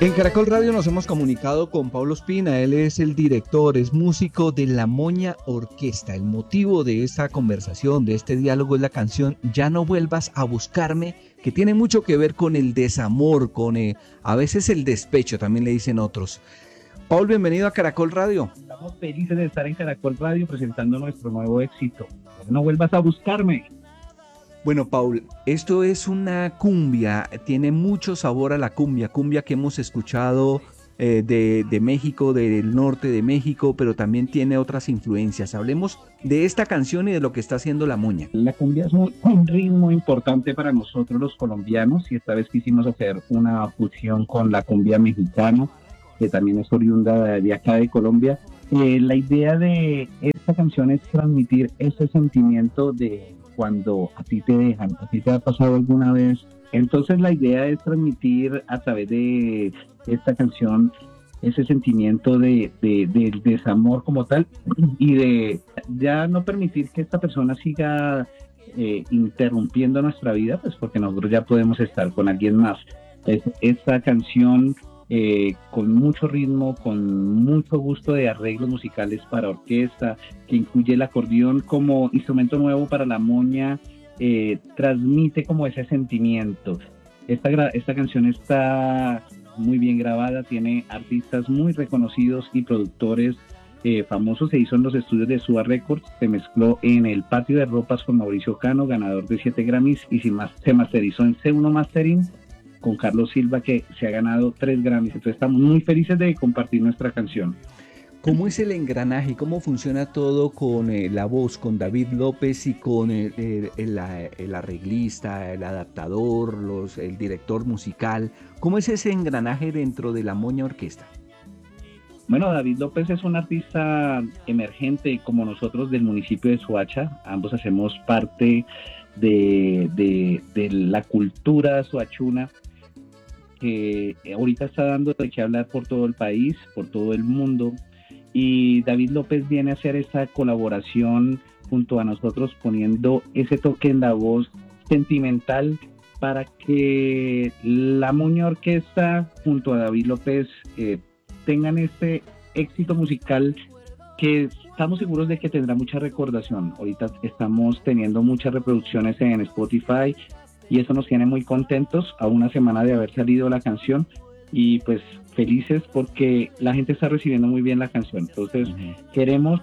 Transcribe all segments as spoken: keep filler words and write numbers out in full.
En Caracol Radio nos hemos comunicado con Paulo Ospina. Él es el director, es músico de La Moña Orquesta. El motivo de esta conversación, de este diálogo, es la canción Ya no vuelvas a buscarme, que tiene mucho que ver con el desamor, con eh, a veces el despecho, también le dicen otros. Paul, bienvenido a Caracol Radio. Estamos felices de estar en Caracol Radio presentando nuestro nuevo éxito. No vuelvas a buscarme. Bueno, Paul, esto es una cumbia, tiene mucho sabor a la cumbia, cumbia que hemos escuchado eh, de, de México, del norte de México, pero también tiene otras influencias. Hablemos de esta canción y de lo que está haciendo La Moña. La cumbia es un, un ritmo importante para nosotros los colombianos y esta vez quisimos hacer una fusión con la cumbia mexicana, que también es oriunda de, de acá de Colombia. Eh, la idea de esta canción es transmitir ese sentimiento de cuando a ti te dejan, a ti te ha pasado alguna vez. Entonces la idea es transmitir a través de esta canción ese sentimiento de, de, de desamor como tal y de ya no permitir que esta persona siga eh, interrumpiendo nuestra vida, pues porque nosotros ya podemos estar con alguien más. Es, esta canción Eh, con mucho ritmo, con mucho gusto de arreglos musicales para orquesta, que incluye el acordeón como instrumento nuevo para La Moña, eh, transmite como ese sentimiento. Esta, gra- esta canción está muy bien grabada, tiene artistas muy reconocidos y productores eh, famosos. Se hizo en los estudios de Suba Records, se mezcló en el Patio de Ropas con Mauricio Cano, ganador de siete Grammys, y se, mas- se masterizó en C uno Mastering con Carlos Silva, que se ha ganado tres Grammys. Entonces estamos muy felices de compartir nuestra canción. ¿Cómo es el engranaje? ¿Cómo funciona todo con eh, la voz, con David López y con el, el, el, el arreglista, el adaptador, los, el director musical? ¿Cómo es ese engranaje dentro de La Moña Orquesta? Bueno, David López es un artista emergente como nosotros del municipio de Soacha. Ambos hacemos parte de, de, de la cultura soachuna, que ahorita está dando de qué hablar por todo el país, por todo el mundo, y David López viene a hacer esta colaboración junto a nosotros, poniendo ese toque en la voz sentimental para que La Moña Orquesta junto a David López eh, tengan este éxito musical que estamos seguros de que tendrá mucha recordación. Ahorita estamos teniendo muchas reproducciones en Spotify y eso nos tiene muy contentos a una semana de haber salido la canción y pues felices porque la gente está recibiendo muy bien la canción. Entonces uh-huh. queremos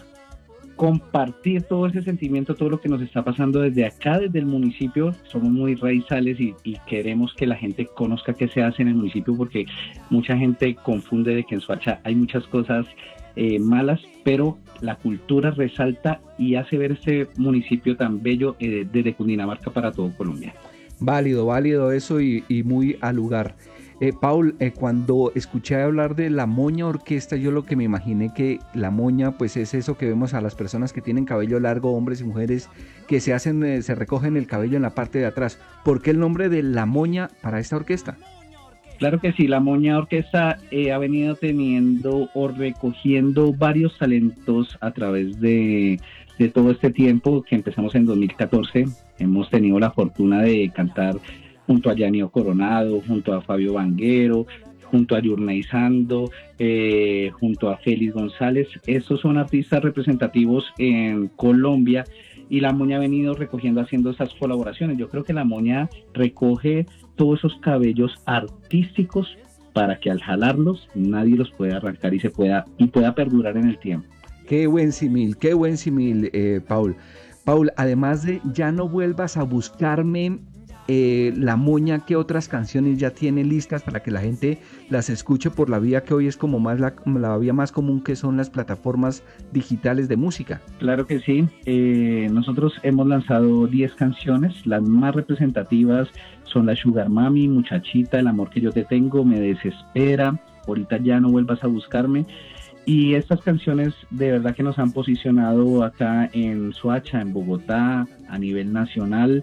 compartir todo ese sentimiento, todo lo que nos está pasando desde acá, desde el municipio. Somos muy raizales y, y queremos que la gente conozca qué se hace en el municipio, porque mucha gente confunde de que en Soacha hay muchas cosas eh, malas, pero la cultura resalta y hace ver este municipio tan bello eh, desde Cundinamarca para todo Colombia. Válido, válido eso y, y muy al lugar. Eh, Paul, eh, cuando escuché hablar de La Moña Orquesta, yo lo que me imaginé que la moña, pues es eso que vemos a las personas que tienen cabello largo, hombres y mujeres, que se hacen, eh, se recogen el cabello en la parte de atrás. ¿Por qué el nombre de La Moña para esta orquesta? Claro que sí, La Moña Orquesta eh, ha venido teniendo o recogiendo varios talentos a través de, de todo este tiempo que empezamos en dos mil catorce. Hemos tenido la fortuna de cantar junto a Yanio Coronado, junto a Fabio Vanguero, junto a Yurnay Sando, eh, junto a Félix González. Estos son artistas representativos en Colombia y La Moña ha venido recogiendo, haciendo esas colaboraciones. Yo creo que La Moña recoge todos esos cabellos artísticos para que al jalarlos nadie los pueda arrancar y se pueda y pueda perdurar en el tiempo. Qué buen símil, qué buen símil, eh, Paul. Paul, además de Ya no vuelvas a buscarme, eh, La Moña, ¿qué otras canciones ya tiene listas para que la gente las escuche por la vía que hoy es como más la, la vía más común, que son las plataformas digitales de música? Claro que sí, eh, nosotros hemos lanzado diez canciones, las más representativas son La Sugar Mami, Muchachita, El amor que yo te tengo, Me desespera, Ahorita ya no vuelvas a buscarme. Y estas canciones de verdad que nos han posicionado acá en Soacha, en Bogotá, a nivel nacional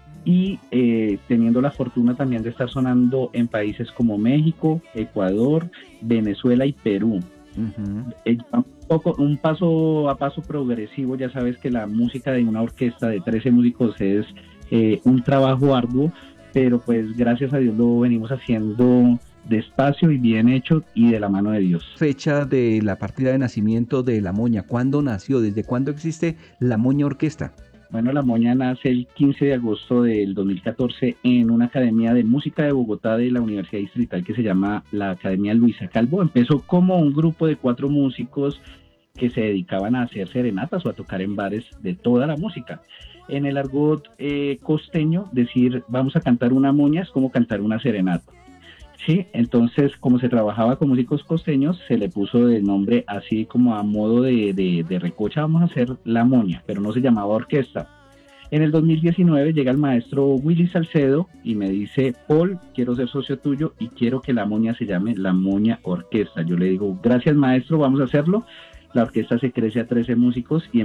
y eh, teniendo la fortuna también de estar sonando en países como México, Ecuador, Venezuela y Perú. Uh-huh. Eh, un, poco, un paso a paso progresivo, ya sabes que la música de una orquesta de trece músicos es eh, un trabajo arduo, pero pues gracias a Dios lo venimos haciendo despacio y bien hecho y de la mano de Dios. Fecha de la partida de nacimiento de La Moña, ¿cuándo nació? ¿Desde cuándo existe La Moña Orquesta? Bueno, La Moña nace el quince de agosto del dos mil catorce en una academia de música de Bogotá de la Universidad Distrital que se llama la Academia Luisa Calvo. Empezó como un grupo de cuatro músicos que se dedicaban a hacer serenatas o a tocar en bares de toda la música. En el argot eh, costeño, decir vamos a cantar una moña es como cantar una serenata. Sí, entonces como se trabajaba con músicos costeños, se le puso el nombre así como a modo de, de, de recocha, vamos a hacer La Moña, pero no se llamaba orquesta. En el dos mil diecinueve llega el maestro Willy Salcedo y me dice, Paul, quiero ser socio tuyo y quiero que La Moña se llame La Moña Orquesta. Yo le digo, gracias maestro, vamos a hacerlo. La orquesta se crece a trece músicos y